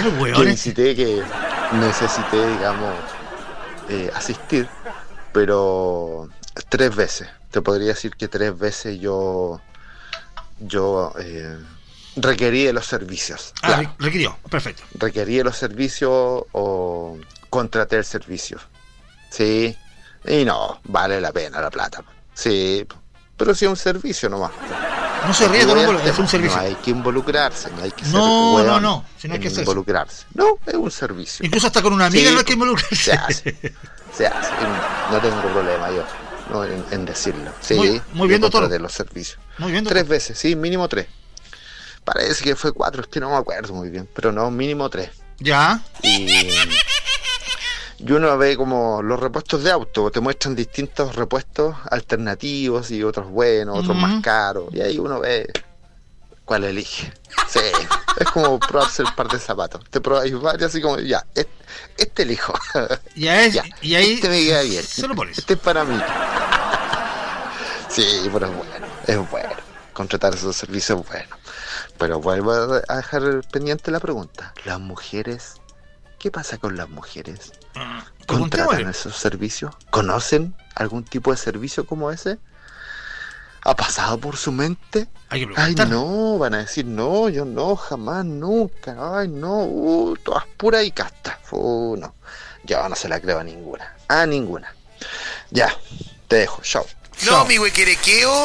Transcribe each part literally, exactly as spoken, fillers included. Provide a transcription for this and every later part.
El weón. Yo necesité que, necesité, digamos, eh, asistir, pero tres veces. Te podría decir que tres veces yo, yo eh, requerí de los servicios. Ah, Claro. requirió, perfecto. Requerí de los servicios o contraté el servicio. Sí, y no, vale la pena la plata. Sí, pero sí es un servicio nomás. No se ríe, Voy no, al es tema. un servicio. No hay que involucrarse, no hay que ser No, hueón no, no, si no hay en que hacer eso. involucrarse. No, es un servicio. Incluso hasta con una amiga Sí, no hay que se involucrarse. hace, se hace. No tengo problema yo no, en, en decirlo. Sí, Muy- muy bien, yo doctor. contraté los servicios. Muy bien, doctor. Tres veces, sí, mínimo tres. Parece que fue cuatro, es que no me acuerdo muy bien, pero no, mínimo tres. Ya. Y, y uno ve como los repuestos de auto, te muestran distintos repuestos alternativos y otros buenos, otros Ujú. más caros, y ahí uno ve cuál elige. Sí, es como probarse el par de zapatos. Te probáis varios así como, ya, este, este elijo. Ya es, Ya, y ahí este me queda bien. se lo pones. Este es para mí. Sí, pero es bueno, es bueno. Contratar esos servicios es bueno. Pero vuelvo a dejar pendiente la pregunta. Las mujeres, ¿qué pasa con las mujeres? ¿Contratan Preguntémosle. esos servicios? ¿Conocen algún tipo de servicio como ese? ¿Ha pasado por su mente? Hay que Ay, preguntar. no, van a decir, no, yo no, jamás, nunca. Ay, no, uh, todas puras y castas. Uh, no, yo no se la creo a ninguna. A ninguna. Ya, te dejo, chao. No, mi huequerequeo.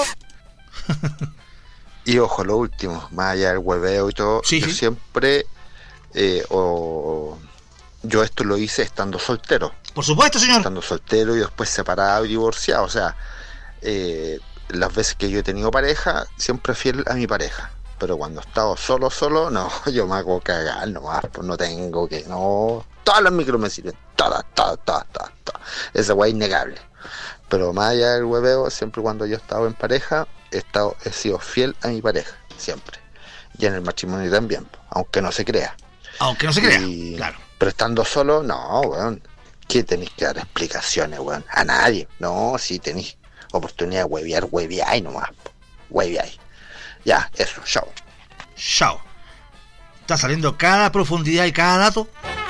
Y ojo, lo último, más allá del hueveo y todo, Sí, yo sí. siempre, eh, o, yo esto lo hice estando soltero. Por supuesto, señor. Estando soltero y después separado y divorciado. O sea, eh, las veces que yo he tenido pareja, siempre fiel a mi pareja. Pero cuando he estado solo, solo, no, yo me hago cagar nomás, pues no tengo que, no. Todas las micros me sirven, todas, todas, todas, todas, todas. Esa weá es innegable. Pero más allá del hueveo, siempre cuando yo he estado en pareja, he, estado, he sido fiel a mi pareja, siempre. Y en el matrimonio también, aunque no se crea. Aunque no se crea, Y- claro. Pero estando solo, no, weón. ¿Qué tenéis que dar explicaciones, weón? A nadie. No, si tenéis oportunidad de huevear, hueveáis nomás. po. Hueveáis. Ya, eso, chao. Chao. Está saliendo cada profundidad y cada dato.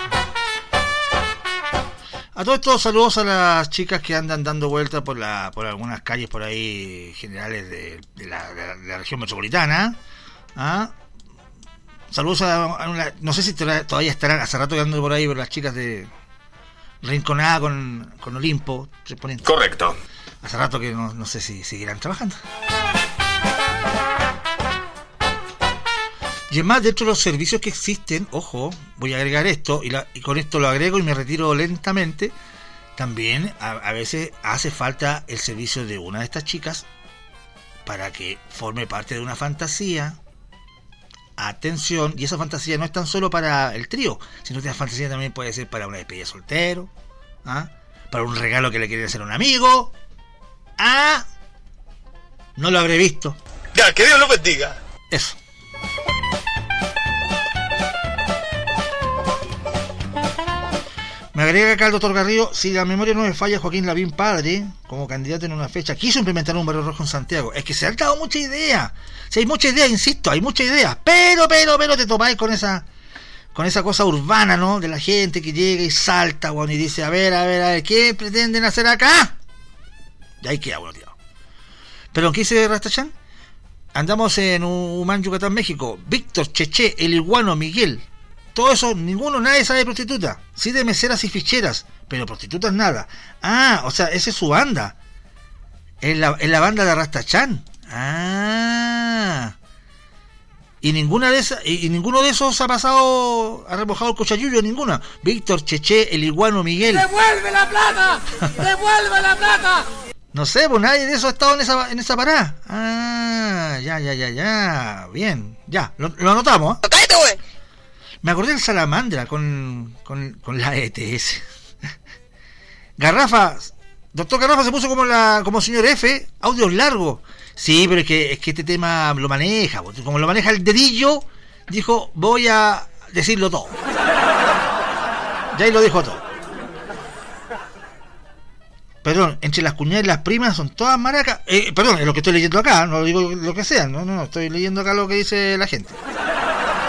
A todos estos saludos a las chicas que andan dando vueltas por la por algunas calles por ahí generales de, de, la, de, la, de la región metropolitana. ¿Ah? Saludos a, a una, no sé si tra- todavía estarán, hace rato que ando por ahí por las chicas de Rinconada con, con Olimpo. Se ponen- Correcto. Hace rato que no, no sé si seguirán trabajando. Y además, dentro de los servicios que existen, ojo, voy a agregar esto, y, la, y con esto lo agrego y me retiro lentamente, también a, a veces hace falta el servicio de una de estas chicas para que forme parte de una fantasía. Atención, y esa fantasía no es tan solo para el trío, sino que esa fantasía también puede ser para una despedida de soltero, ¿ah? Para un regalo que le quiere hacer a un amigo. Ah, no lo habré visto. Ya, que Dios lo bendiga. Eso. Me agrega acá el doctor Garrido, si la memoria no me falla, Joaquín Lavín padre, como candidato en una fecha, quiso implementar un barrio rojo en Santiago. Es que se han dado mucha idea. Si hay mucha idea, insisto, hay mucha idea. Pero, pero, pero te topáis con esa con esa cosa urbana, ¿no? De la gente que llega y salta, bueno, y dice, a ver, a ver, a ver, ¿qué pretenden hacer acá? Y ahí queda, bueno, tío. Pero, ¿qué dice Rastachan? Andamos en Humán, Yucatán, México. Víctor, Cheche, el iguano, Miguel. Todo eso, ninguno, nadie sabe de prostituta. Sí de meseras y ficheras, pero prostitutas nada. Ah, o sea, esa es su banda. Es la, es la banda de Rastachan. Ah. Y ninguna de esas, y, y ninguno de esos ha pasado, ha remojado el cochayuyo, ninguna. Víctor, Cheche, el iguano, Miguel. ¡Devuelve la plata! ¡Devuelve la plata! No sé, pues nadie de esos ha estado en esa, en esa parada. Ah, ya, ya, ya, ya. Bien, ya, lo, lo anotamos, ¿eh? ¡Cállate, güey! Me acordé del Salamandra con, con, con la E T S. Garrafa, doctor Garrafa se puso como la como señor F, audios largos. Sí, pero es que, es que este tema lo maneja, como lo maneja el dedillo, dijo, voy a decirlo todo. Ya ahí lo dijo todo. Perdón, entre las cuñadas y las primas son todas maracas. Eh, perdón, es lo que estoy leyendo acá, no digo lo que sea, no, no, no, estoy leyendo acá lo que dice la gente.